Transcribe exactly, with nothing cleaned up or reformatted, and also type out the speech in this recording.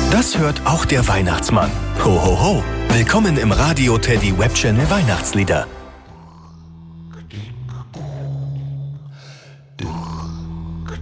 Das hört auch der Weihnachtsmann. Ho, ho, ho. Willkommen im Radio Teddy Web Channel Weihnachtslieder.